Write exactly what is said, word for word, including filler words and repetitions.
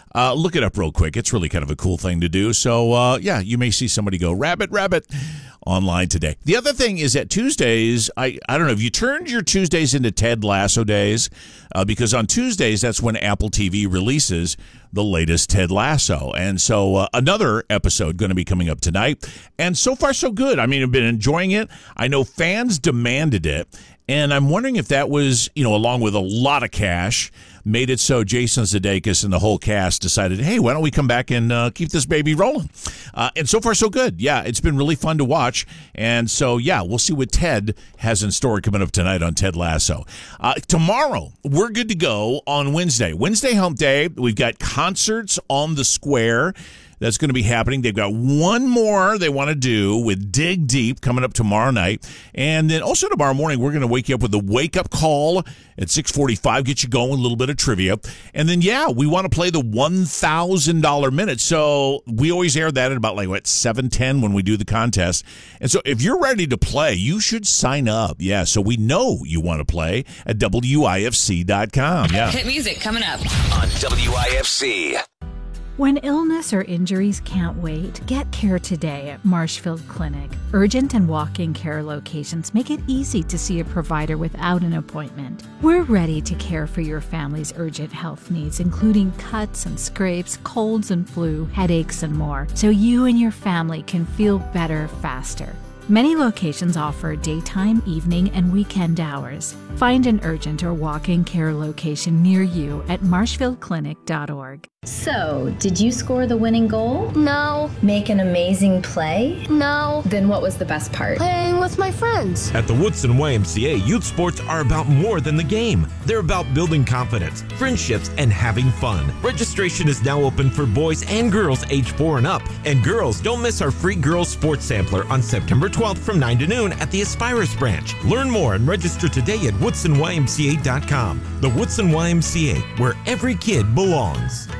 Uh, look it up real quick. It's really kind of a cool thing to do. So, uh, yeah, you may see somebody go, rabbit, rabbit, online today. The other thing is that Tuesdays, I, I don't know, if you turned your Tuesdays into Ted Lasso days, uh, because on Tuesdays, that's when Apple T V releases the latest Ted Lasso. And so uh, another episode going to be coming up tonight. And so far, so good. I mean, I've been enjoying it. I know fans demanded it. And I'm wondering if that was, you know, along with a lot of cash, made it so Jason Sudeikis and the whole cast decided, hey, why don't we come back and uh, keep this baby rolling? Uh, and so far, so good. Yeah, it's been really fun to watch. And so, yeah, we'll see what Ted has in store coming up tonight on Ted Lasso. Uh, tomorrow, we're good to go on Wednesday. Wednesday hump day, we've got concerts on the square. That's going to be happening. They've got one more they want to do with Dig Deep coming up tomorrow night. And then also tomorrow morning, we're going to wake you up with the wake-up call at six forty-five, get you going, a little bit of trivia. And then, yeah, we want to play the one thousand dollars minute. So we always air that at about, like, what, seven ten when we do the contest. And so if you're ready to play, you should sign up. Yeah, so we know you want to play at W I F C dot com. Yeah. Hit music coming up on W I F C. When illness or injuries can't wait, get care today at Marshfield Clinic. Urgent and walk-in care locations make it easy to see a provider without an appointment. We're ready to care for your family's urgent health needs, including cuts and scrapes, colds and flu, headaches, and more, so you and your family can feel better faster. Many locations offer daytime, evening, and weekend hours. Find an urgent or walk-in care location near you at marshfield clinic dot org. So, did you score the winning goal? No. Make an amazing play? No. Then what was the best part? Playing with my friends. At the Woodson Y M C A, youth sports are about more than the game. They're about building confidence, friendships, and having fun. Registration is now open for boys and girls age four and up. And girls, don't miss our free girls sports sampler on September twelfth from nine to noon at the Aspirus branch. Learn more and register today at woodson y m c a dot com. The Woodson Y M C A, where every kid belongs.